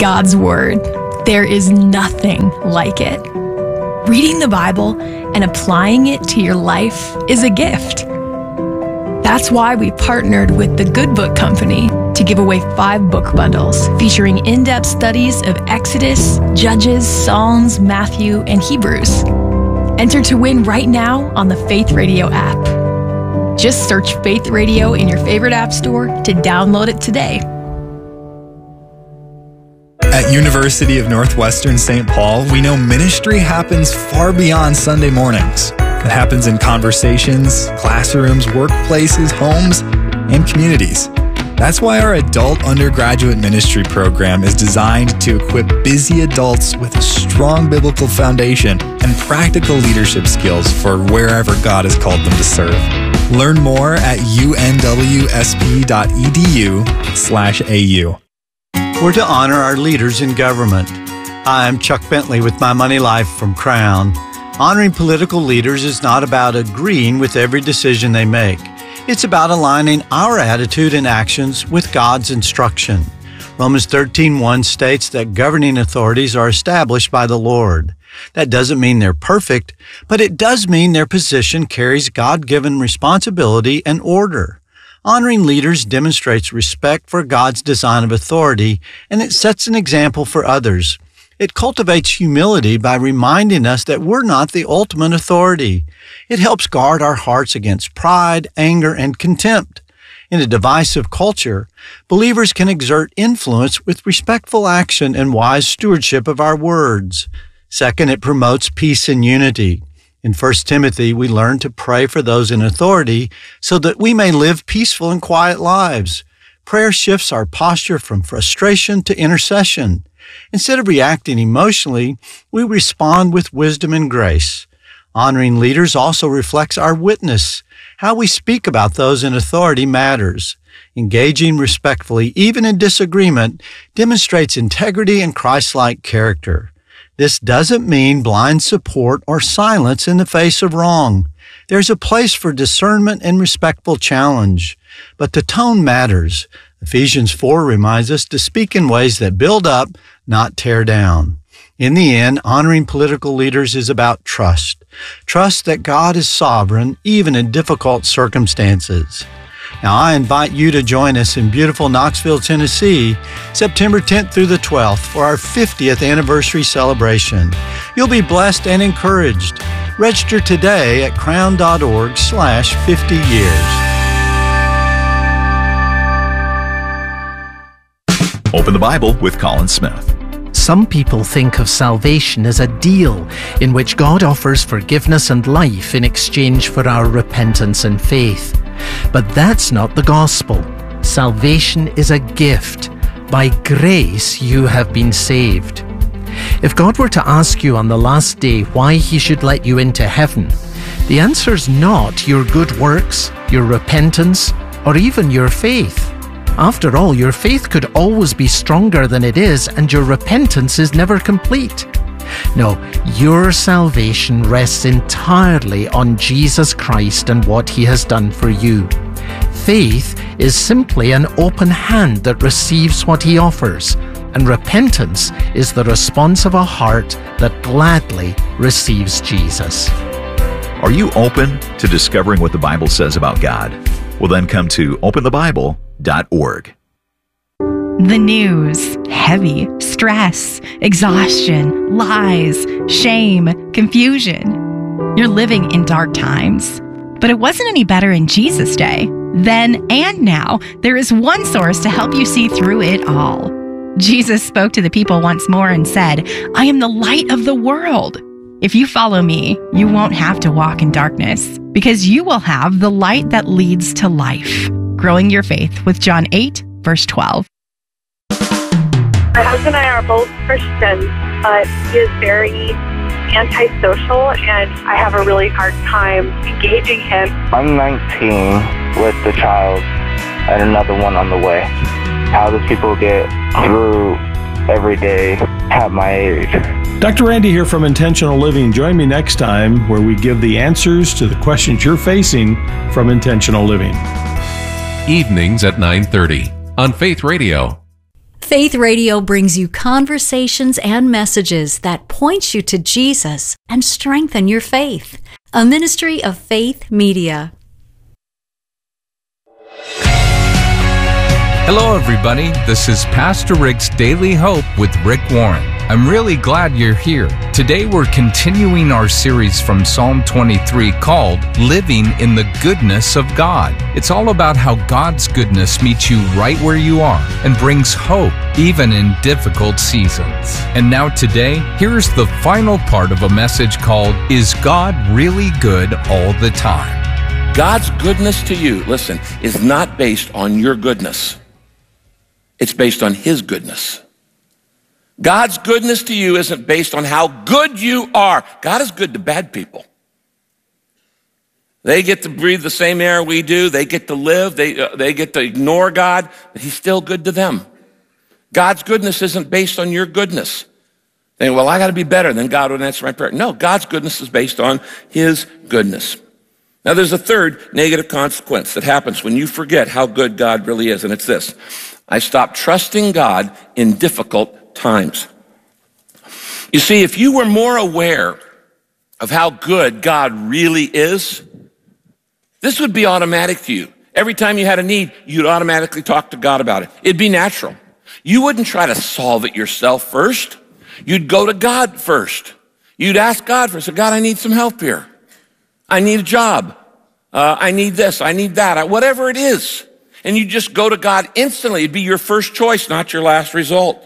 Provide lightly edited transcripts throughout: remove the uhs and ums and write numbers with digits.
God's Word. There is nothing like it. Reading the Bible and applying it to your life is a gift. That's why we partnered with the Good Book Company to give away 5 book bundles featuring in-depth studies of Exodus, Judges, Psalms, Matthew, and Hebrews. Enter to win right now on the Faith Radio app. Just search Faith Radio in your favorite app store to download it today. At University of Northwestern St. Paul, we know ministry happens far beyond Sunday mornings. It happens in conversations, classrooms, workplaces, homes, and communities. That's why our adult undergraduate ministry program is designed to equip busy adults with a strong biblical foundation and practical leadership skills for wherever God has called them to serve. Learn more at unwsp.edu/AU. We're to honor our leaders in government. I'm Chuck Bentley with My Money Life from Crown. Honoring political leaders is not about agreeing with every decision they make. It's about aligning our attitude and actions with God's instruction. Romans 13:1 states that governing authorities are established by the Lord. That doesn't mean they're perfect, but it does mean their position carries God-given responsibility and order. Honoring leaders demonstrates respect for God's design of authority, and it sets an example for others. It cultivates humility by reminding us that we're not the ultimate authority. It helps guard our hearts against pride, anger, and contempt. In a divisive culture, believers can exert influence with respectful action and wise stewardship of our words. Second, it promotes peace and unity. In 1 Timothy, we learn to pray for those in authority so that we may live peaceful and quiet lives. Prayer shifts our posture from frustration to intercession. Instead of reacting emotionally, we respond with wisdom and grace. Honoring leaders also reflects our witness. How we speak about those in authority matters. Engaging respectfully, even in disagreement, demonstrates integrity and Christ-like character. This doesn't mean blind support or silence in the face of wrong. There's a place for discernment and respectful challenge. But the tone matters. Ephesians 4 reminds us to speak in ways that build up, not tear down. In the end, honoring political leaders is about trust. Trust that God is sovereign, even in difficult circumstances. Now, I invite you to join us in beautiful Knoxville, Tennessee, September 10th through the 12th for our 50th anniversary celebration. You'll be blessed and encouraged. Register today at crown.org/50years. Open the Bible with Colin Smith. Some people think of salvation as a deal in which God offers forgiveness and life in exchange for our repentance and faith. But that's not the gospel. Salvation is a gift. By grace you have been saved. If God were to ask you on the last day why He should let you into heaven, the answer's not your good works, your repentance, or even your faith. After all, your faith could always be stronger than it is, and your repentance is never complete. No, your salvation rests entirely on Jesus Christ and what He has done for you. Faith is simply an open hand that receives what He offers, and repentance is the response of a heart that gladly receives Jesus. Are you open to discovering what the Bible says about God? Well, then come to openthebible.org. The news, heavy, stress, exhaustion, lies, shame, confusion. You're living in dark times. But it wasn't any better in Jesus' day. Then and now, there is one source to help you see through it all. Jesus spoke to the people once more and said, "I am the light of the world. If you follow me, you won't have to walk in darkness, because you will have the light that leads to life." Growing your faith with John 8, verse 12. My husband and I are both Christians, but he is very antisocial, and I have a really hard time engaging him. I'm 19 with a child and another one on the way. How do people get through every day at my age? Dr. Randy here from Intentional Living. Join me next time where we give the answers to the questions you're facing from Intentional Living. Evenings at 9:30 on Faith Radio. Faith Radio brings you conversations and messages that point you to Jesus and strengthen your faith. A ministry of Faith Media. Hello, everybody. This is Pastor Rick's Daily Hope with Rick Warren. I'm really glad you're here. Today, we're continuing our series from Psalm 23 called Living in the Goodness of God. It's all about how God's goodness meets you right where you are and brings hope even in difficult seasons. And now today, here's the final part of a message called, Is God Really Good All the Time? God's goodness to you, listen, is not based on your goodness. It's based on His goodness. God's goodness to you isn't based on how good you are. God is good to bad people. They get to breathe the same air we do. They get to live. They get to ignore God, but He's still good to them. God's goodness isn't based on your goodness. Saying, well, I got to be better, then God would answer my prayer. No, God's goodness is based on His goodness. Now, there's a third negative consequence that happens when you forget how good God really is, and it's this. I stop trusting God in difficult times. You see, if you were more aware of how good God really is, this would be automatic to you. Every time you had a need, you'd automatically talk to God about it. It'd be natural. You wouldn't try to solve it yourself first. You'd go to God first. You'd ask God first, God, I need some help here. I need a job. I need this. I need that. Whatever it is. And you just go to God instantly. It'd be your first choice, not your last resort.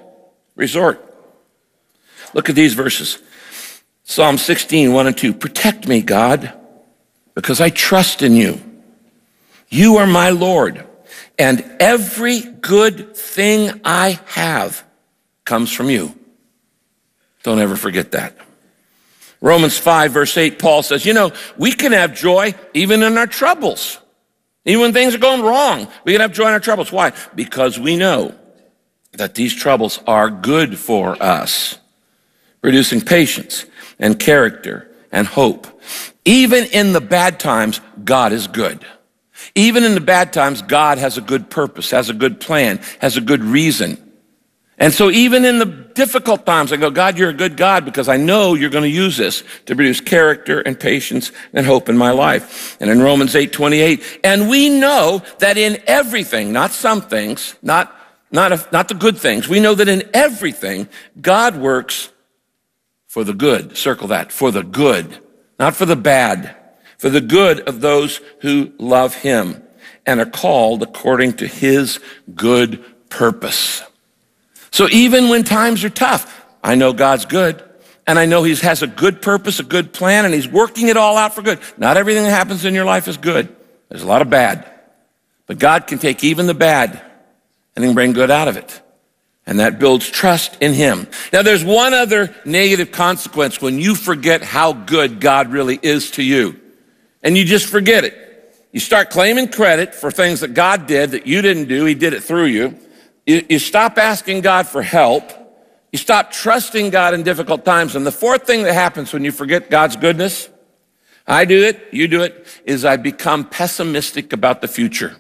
Look at these verses. Psalm 16, 1 and 2. Protect me, God, because I trust in you. You are my Lord, and every good thing I have comes from you. Don't ever forget that. Romans 5, verse 8, Paul says, we can have joy even in our troubles. Even when things are going wrong, we can have joy in our troubles. Why? Because we know that these troubles are good for us, producing patience and character and hope. Even in the bad times, God is good. Even in the bad times, God has a good purpose, has a good plan, has a good reason. And so even in the difficult times, I go, God, you're a good God because I know you're going to use this to produce character and patience and hope in my life. And in Romans 8:28, and we know that in everything, not some things, not the good things, we know that in everything, God works for the good. Circle that, for the good, not for the bad, for the good of those who love Him and are called according to His good purpose. So even when times are tough, I know God's good, and I know He has a good purpose, a good plan, and He's working it all out for good. Not everything that happens in your life is good. There's a lot of bad. But God can take even the bad and then bring good out of it. And that builds trust in Him. Now, there's one other negative consequence when you forget how good God really is to you. And you just forget it. You start claiming credit for things that God did that you didn't do. He did it through you. You stop asking God for help. You stop trusting God in difficult times. And the fourth thing that happens when you forget God's goodness, I do it, you do it, is I become pessimistic about the future.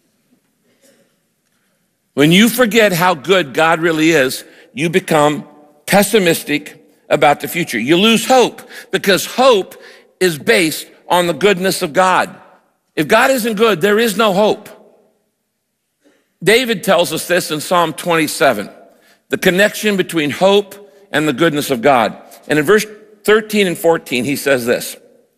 When you forget how good God really is, you become pessimistic about the future. You lose hope because hope is based on the goodness of God. If God isn't good, there is no hope. David tells us this in Psalm 27, the connection between hope and the goodness of God. And in verse 13 and 14, he says this,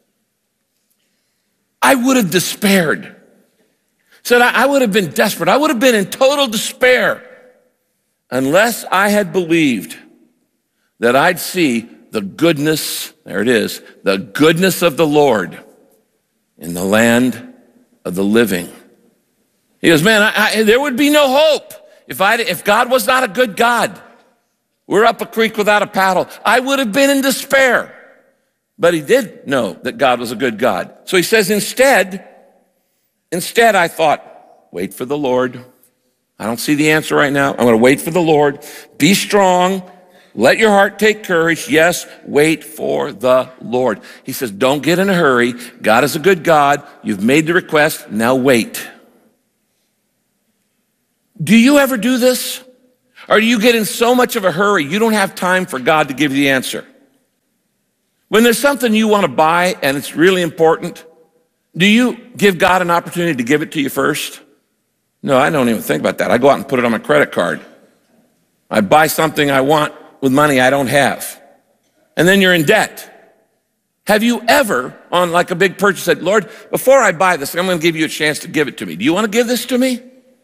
I would have despaired. Said, I would have been desperate. I would have been in total despair unless I had believed that I'd see the goodness, there it is, the goodness of the Lord in the land of the living. He goes, man, there would be no hope if God was not a good God. We're up a creek without a paddle. I would have been in despair. But he did know that God was a good God. So he says, instead, I thought, wait for the Lord. I don't see the answer right now. I'm going to wait for the Lord. Be strong. Let your heart take courage. Yes, wait for the Lord. He says, don't get in a hurry. God is a good God. You've made the request. Now wait. Do you ever do this? Or do you get in so much of a hurry you don't have time for God to give you the answer? When there's something you want to buy and it's really important, do you give God an opportunity to give it to you first? No, I don't even think about that. I go out and put it on my credit card. I buy something I want with money I don't have. And then you're in debt. Have you ever, on like a big purchase, said, Lord, before I buy this, I'm going to give you a chance to give it to me. Do you want to give this to me?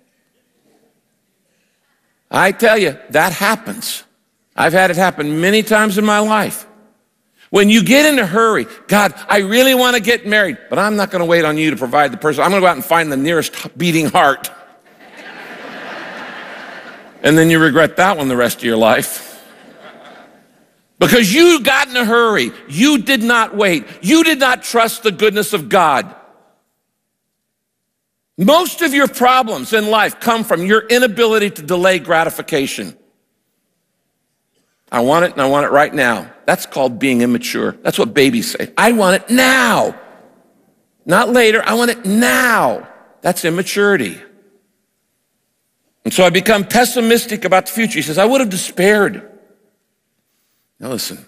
I tell you, that happens. I've had it happen many times in my life. When you get in a hurry, God, I really want to get married, but I'm not going to wait on you to provide the person. I'm going to go out and find the nearest beating heart. And then you regret that one the rest of your life. Because you got in a hurry. You did not wait. You did not trust the goodness of God. Most of your problems in life come from your inability to delay gratification. I want it and I want it right now. That's called being immature. That's what babies say. I want it now. Not later. I want it now. That's immaturity. And so I become pessimistic about the future. He says, I would have despaired. Now listen.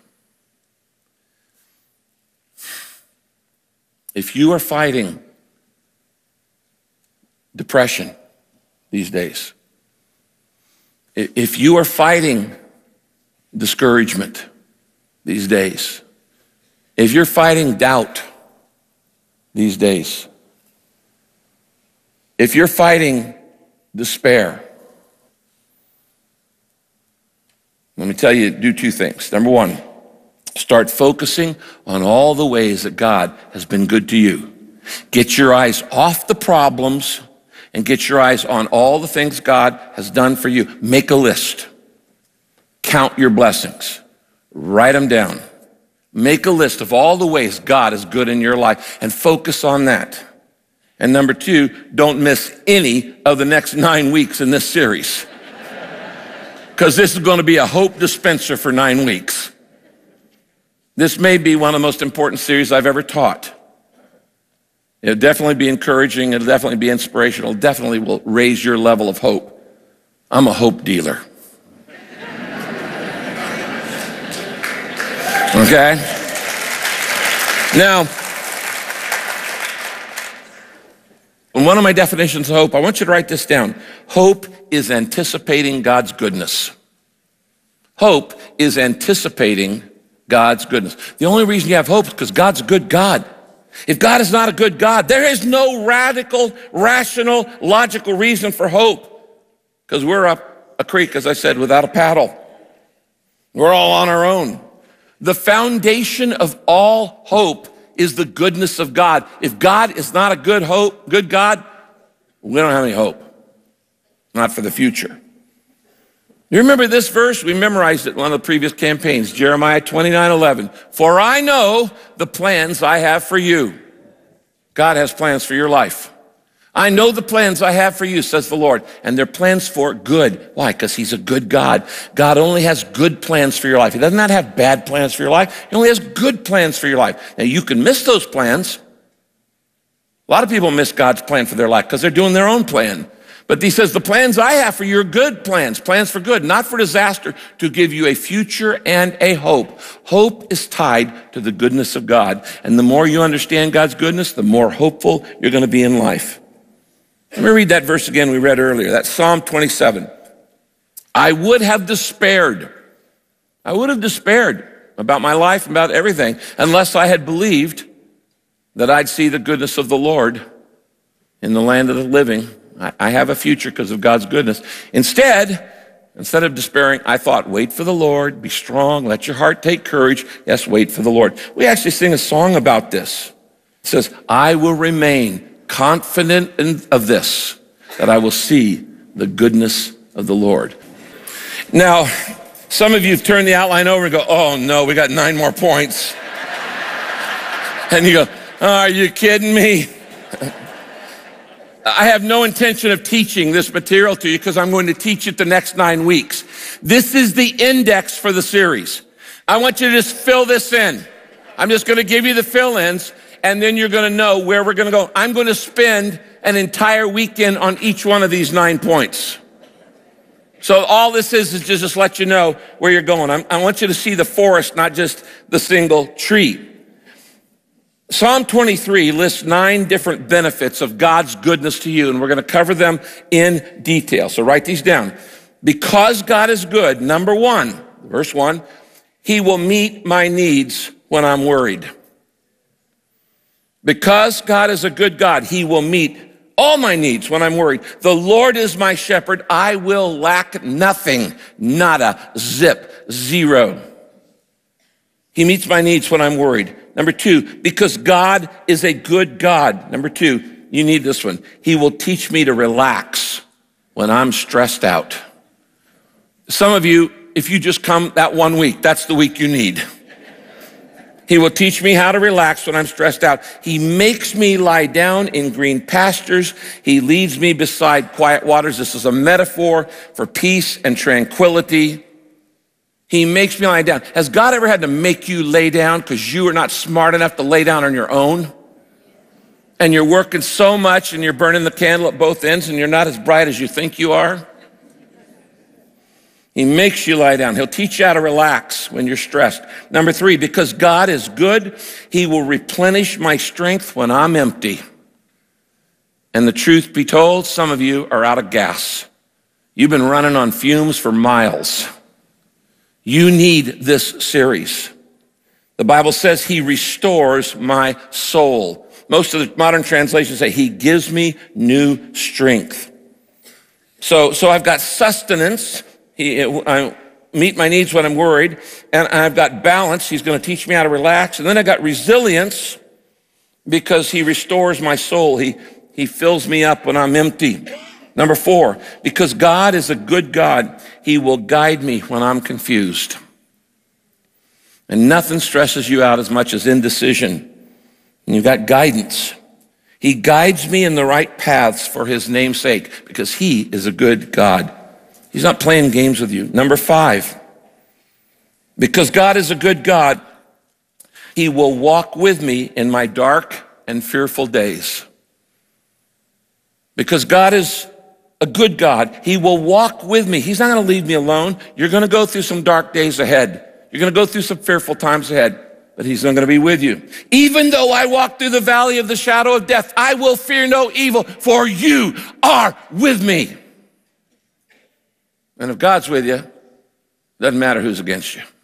If you are fighting depression these days, if you are fighting discouragement these days, if you're fighting doubt these days, if you're fighting despair, let me tell you, do two things. Number one, start focusing on all the ways that God has been good to you. Get your eyes off the problems and get your eyes on all the things God has done for you. Make a list. Count your blessings. Write them down. Make a list of all the ways God is good in your life and focus on that. And number two, don't miss any of the next 9 weeks in this series. Because this is going to be a hope dispenser for 9 weeks. This may be one of the most important series I've ever taught. It'll definitely be encouraging. It'll definitely be inspirational. It definitely will raise your level of hope. I'm a hope dealer. Okay? Now, one of my definitions of hope, I want you to write this down. Hope is anticipating God's goodness. Hope is anticipating God's goodness. The only reason you have hope is because God's a good God. If God is not a good God, there is no radical, rational, logical reason for hope. Because we're up a creek, as I said, without a paddle. We're all on our own. The foundation of all hope is the goodness of God. If God is not a good God, we don't have any hope. Not for the future. You remember this verse? We memorized it in one of the previous campaigns, Jeremiah 29:11. For I know the plans I have for you. God has plans for your life. I know the plans I have for you, says the Lord, and they're plans for good. Why? Because he's a good God. God only has good plans for your life. He does not have bad plans for your life. He only has good plans for your life. Now, you can miss those plans. A lot of people miss God's plan for their life because they're doing their own plan. But he says, the plans I have for you are good plans for good, not for disaster, to give you a future and a hope. Hope is tied to the goodness of God. And the more you understand God's goodness, the more hopeful you're going to be in life. Let me read that verse again we read earlier. That's Psalm 27. I would have despaired. I would have despaired about my life, about everything, unless I had believed that I'd see the goodness of the Lord in the land of the living. I have a future because of God's goodness. Instead of despairing, I thought, wait for the Lord, be strong, let your heart take courage. Yes, wait for the Lord. We actually sing a song about this. It says, I will remain confident of this, that I will see the goodness of the Lord. Now, some of you have turned the outline over and go, oh no, we got 9 more points. And you go, oh, are you kidding me? I have no intention of teaching this material to you because I'm going to teach it the next 9 weeks. This is the index for the series. I want you to just fill this in. I'm just going to give you the fill-ins, and then you're going to know where we're going to go. I'm going to spend an entire weekend on each one of these 9 points. So all this is to just let you know where you're going. I want you to see the forest, not just the single tree. Psalm 23 lists 9 different benefits of God's goodness to you, and we're going to cover them in detail. So write these down. Because God is good, number 1, verse 1, he will meet my needs when I'm worried. Because God is a good God, he will meet all my needs when I'm worried. The Lord is my shepherd. I will lack nothing. Nada. Zip. Zero. He meets my needs when I'm worried. Number 2, because God is a good God. Number 2, you need this one. He will teach me to relax when I'm stressed out. Some of you, if you just come that 1 week, that's the week you need. He will teach me how to relax when I'm stressed out. He makes me lie down in green pastures. He leads me beside quiet waters. This is a metaphor for peace and tranquility. He makes me lie down. Has God ever had to make you lay down because you are not smart enough to lay down on your own? And you're working so much and you're burning the candle at both ends and you're not as bright as you think you are? He makes you lie down. He'll teach you how to relax when you're stressed. Number 3, because God is good, he will replenish my strength when I'm empty. And the truth be told, some of you are out of gas. You've been running on fumes for miles. You need this series. The Bible says he restores my soul. Most of the modern translations say he gives me new strength. So I've got sustenance. I meet my needs when I'm worried, and I've got balance. He's going to teach me how to relax. And then I got resilience because he restores my soul. He fills me up when I'm empty. Number 4, because God is a good God, he will guide me when I'm confused. And nothing stresses you out as much as indecision. And you've got guidance. He guides me in the right paths for his name's sake because he is a good God. He's not playing games with you. Number 5, because God is a good God, he will walk with me in my dark and fearful days. Because God is a good God, he will walk with me. He's not going to leave me alone. You're going to go through some dark days ahead. You're going to go through some fearful times ahead, but he's not going to be with you. Even though I walk through the valley of the shadow of death, I will fear no evil, for you are with me. And if God's with you, it doesn't matter who's against you.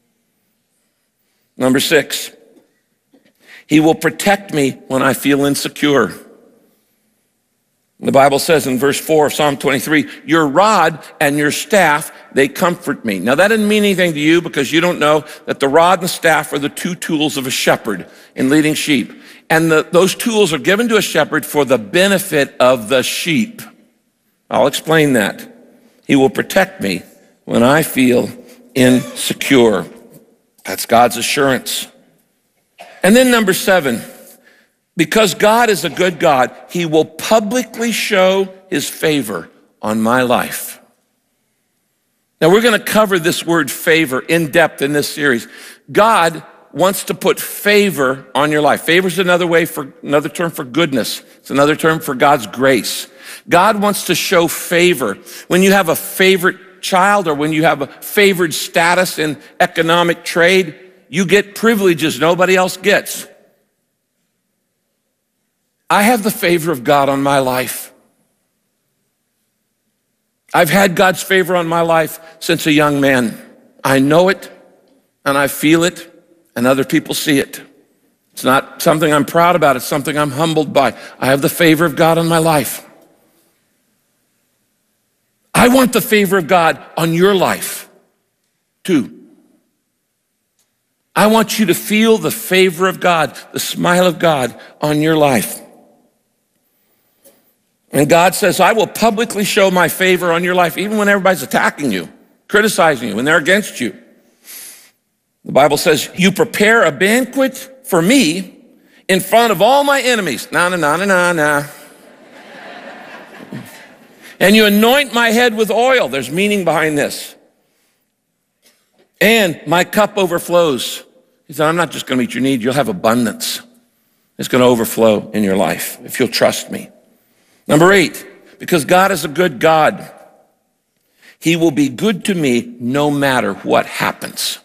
Number 6, he will protect me when I feel insecure. The Bible says in verse 4 of Psalm 23, your rod and your staff, they comfort me. Now that didn't mean anything to you because you don't know that the rod and the staff are the 2 tools of a shepherd in leading sheep. And those tools are given to a shepherd for the benefit of the sheep. I'll explain that. He will protect me when I feel insecure. That's God's assurance. And then number 7, because God is a good God, he will publicly show his favor on my life. Now we're going to cover this word favor in depth in this series. God wants to put favor on your life. Favor is another term for goodness. It's another term for God's grace. God wants to show favor. When you have a favorite child or when you have a favored status in economic trade, you get privileges nobody else gets. I have the favor of God on my life. I've had God's favor on my life since a young man. I know it and I feel it and other people see it. It's not something I'm proud about. It's something I'm humbled by. I have the favor of God on my life. I want the favor of God on your life too. I want you to feel the favor of God, the smile of God on your life. And God says, I will publicly show my favor on your life, even when everybody's attacking you, criticizing you, when they're against you. The Bible says, you prepare a banquet for me in front of all my enemies. Na. And you anoint my head with oil. There's meaning behind this. And my cup overflows. He said, I'm not just going to meet your need. You'll have abundance. It's going to overflow in your life if you'll trust me. Number 8, because God is a good God, He will be good to me no matter what happens.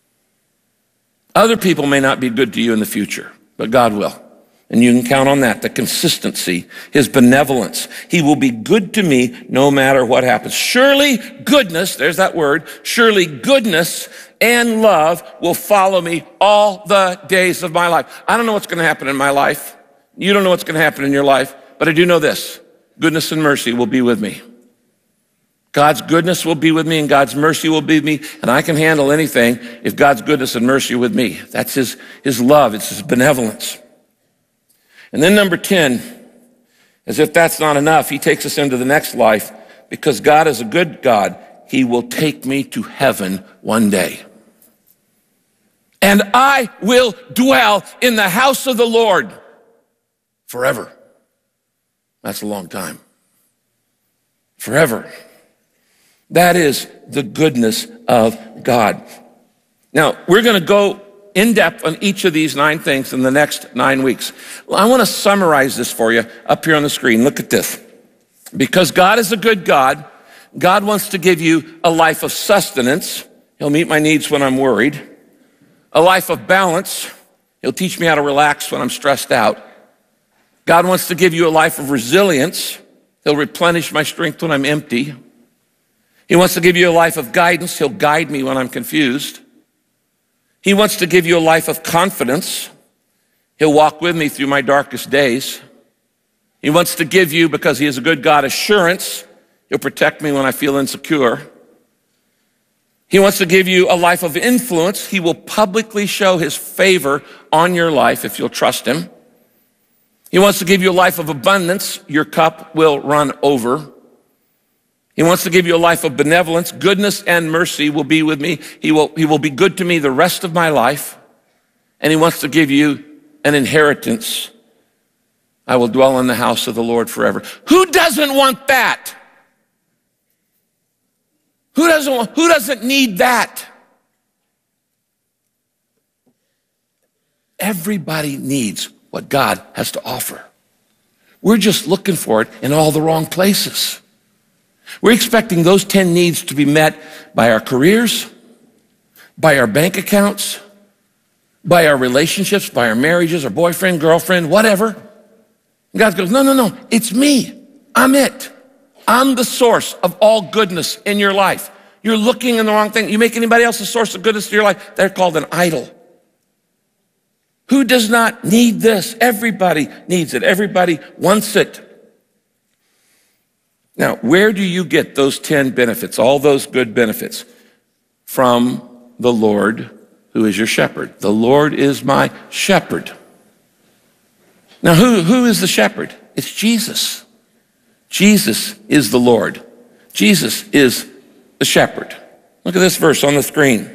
Other people may not be good to you in the future, but God will. And you can count on that, the consistency, his benevolence. He will be good to me no matter what happens. Surely goodness, there's that word, surely goodness and love will follow me all the days of my life. I don't know what's going to happen in my life. You don't know what's going to happen in your life, but I do know this. Goodness and mercy will be with me. God's goodness will be with me and God's mercy will be with me, and I can handle anything if God's goodness and mercy are with me. That's his love. It's his benevolence. And then number 10, as if that's not enough, he takes us into the next life. Because God is a good God, he will take me to heaven one day. And I will dwell in the house of the Lord forever. That's a long time. Forever. That is the goodness of God. Now, we're going to go in depth on each of these 9 things in the next 9 weeks. Well, I want to summarize this for you up here on the screen. Look at this. Because God is a good God, God wants to give you a life of sustenance. He'll meet my needs when I'm worried. A life of balance. He'll teach me how to relax when I'm stressed out. God wants to give you a life of resilience. He'll replenish my strength when I'm empty. He wants to give you a life of guidance. He'll guide me when I'm confused. He wants to give you a life of confidence. He'll walk with me through my darkest days. He wants to give you, because he is a good God, assurance. He'll protect me when I feel insecure. He wants to give you a life of influence. He will publicly show his favor on your life if you'll trust him. He wants to give you a life of abundance. Your cup will run over. He wants to give you a life of benevolence. Goodness and mercy will be with me. He will be good to me the rest of my life. And he wants to give you an inheritance. I will dwell in the house of the Lord forever. Who doesn't want that? Who doesn't need that? Everybody needs what God has to offer. We're just looking for it in all the wrong places. We're expecting those 10 needs to be met by our careers, by our bank accounts, by our relationships, by our marriages, our boyfriend, girlfriend, whatever. And God goes, no, it's me. I'm it. I'm the source of all goodness in your life. You're looking in the wrong thing. You make anybody else a source of goodness in your life, they're called an idol. Who does not need this? Everybody needs it. Everybody wants it. Now, where do you get those 10 benefits, all those good benefits? From the Lord, who is your shepherd. The Lord is my shepherd. Now, who is the shepherd? It's Jesus. Jesus is the Lord. Jesus is the shepherd. Look at this verse on the screen.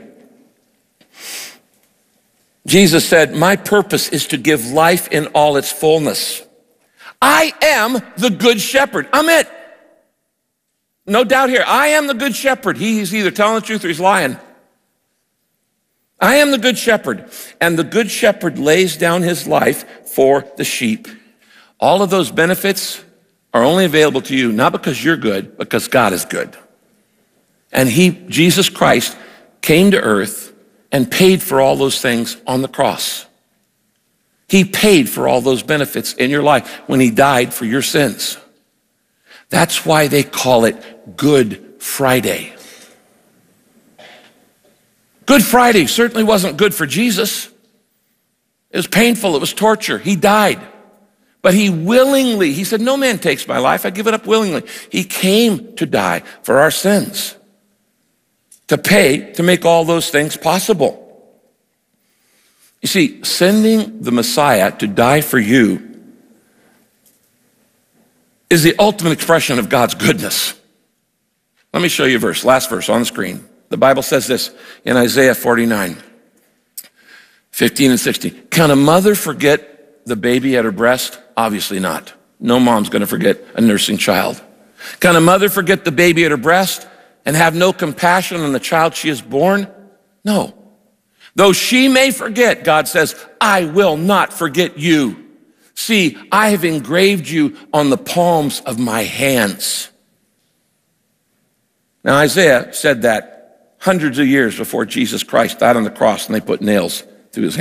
Jesus said, my purpose is to give life in all its fullness. I am the good shepherd. I'm it. No doubt here. I am the good shepherd. He's either telling the truth or he's lying. I am the good shepherd. And the good shepherd lays down his life for the sheep. All of those benefits are only available to you, not because you're good, because God is good. And Jesus Christ, came to earth and paid for all those things on the cross. He paid for all those benefits in your life when he died for your sins. That's why they call it Good Friday. Good Friday certainly wasn't good for Jesus. It was painful. It was torture. He died. But he said, no man takes my life. I give it up willingly. He came to die for our sins, to pay, to make all those things possible. You see, sending the Messiah to die for you is the ultimate expression of God's goodness. Let me show you a verse, last verse on the screen. The Bible says this in Isaiah 49, 15 and 16. Can a mother forget the baby at her breast? Obviously not. No mom's going to forget a nursing child. Can a mother forget the baby at her breast and have no compassion on the child she has born? No. Though she may forget, God says, I will not forget you. See, I have engraved you on the palms of my hands. Now, Isaiah said that hundreds of years before Jesus Christ died on the cross and they put nails through his